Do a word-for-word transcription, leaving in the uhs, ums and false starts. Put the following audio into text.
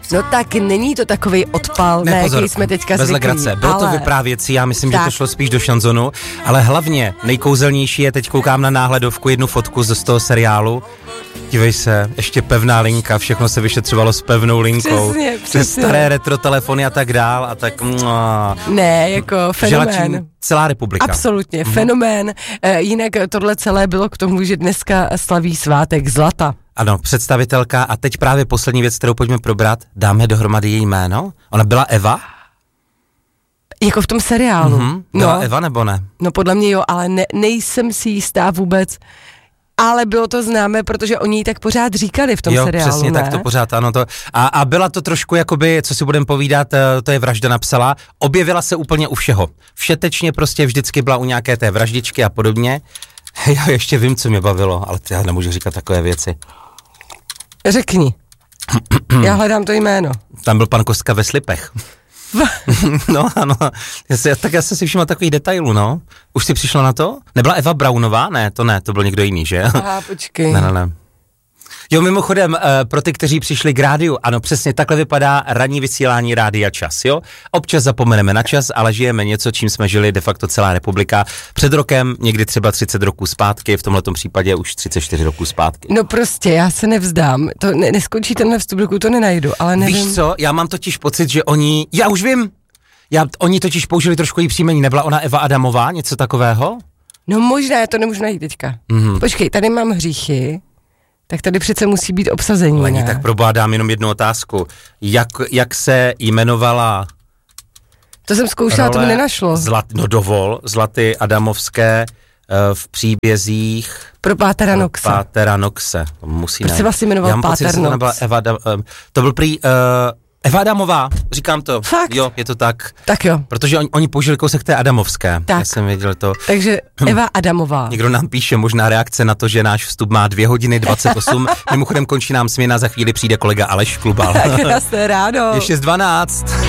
No tak není to takový odpal, ne, jaký jsme teďka bez zvyklí. legrace. Bylo ale... to vyprávěcí, já myslím, tak. že to šlo spíš do šanzonu, ale hlavně nejkouzelnější je, teď koukám na náhledovku, jednu fotku z toho seriálu. Dívej se, ještě pevná linka, všechno se vyšetřovalo s pevnou linkou. Přesně, přesně. Staré retro telefony a tak dál a tak... Mua. Ne, jako fenomén. Želačín, celá republika. Absolutně, mm. fenomén. E, jinak tohle celé bylo k tomu, že dneska slaví svátek zlata. Ano, představitelka a teď právě poslední věc, kterou pojďme probrat, dáme dohromady její jméno. Ona byla Eva? Jako v tom seriálu. Mm-hmm. Byla no, Eva nebo ne? No podle mě jo, ale ne, nejsem si jistá vůbec. Ale bylo to známé, protože oni ji tak pořád říkali v tom jo, seriálu, přesně ne? tak to pořád, ano. To, a, a byla to trošku jakoby, co si budeme povídat, to je Vražda napsala, objevila se úplně u všeho. Všetečně prostě vždycky byla u nějaké té vraždičky a podobně. Já ještě vím, co mě bavilo, ale já nemůžu říkat takové věci. Řekni. Já hledám to jméno. Tam byl pan Kostka ve slipech. No ano, já si, tak já jsem si všiml takových detailů, no. Už jsi přišla na to? Nebyla Eva Braunová? Ne, to ne, to byl někdo jiný, že? Aha, počkej. Ne, ne, ne. Jo, mimochodem, uh, pro ty, kteří přišli k rádiu, ano, přesně takhle vypadá ranní vysílání Rádia Čas, jo? Občas zapomeneme na čas, ale žijeme něco, čím jsme žili de facto celá republika. Před rokem, někdy třeba třicet roků zpátky, v tomhletom případě už třicet čtyři roků zpátky. No prostě, já se nevzdám, to ne, neskončí tenhle vstup, dokud to nenajdu, ale nevím. Víš co, já mám totiž pocit, že oni, já už vím, já, oni totiž použili trošku jí příjmení, nebyla ona Eva Adamová, něco takového? No možná, já to nemůžu najít teďka. Mm-hmm. Počkej, tady mám hříchy. Tak tady přece musí být obsazení, Leni, ne? tak probádám jenom jednu otázku. Jak, jak se jmenovala... To jsem zkoušela, to mi nenašlo. Zlat, no dovol, Zlaty Adamovské uh, v příbězích... Pro Pátera Noxe. Pátera Noxe. To musí Proč se vlastně jmenoval Páter Nox? Nebyla Eva, uh, to byl prý... Uh, Eva Adamová, říkám to. Fakt? Jo, je to tak. Tak jo. Protože on, oni použili kousek té Adamovské. Tak. Já jsem věděl to. Takže Eva Adamová. Někdo nám píše možná reakce na to, že náš vstup má dvě hodiny dvacet osm. Mimochodem končí nám směna, za chvíli přijde kolega Aleš Klubal. Tak krásné ráno. Je šest dvanáct.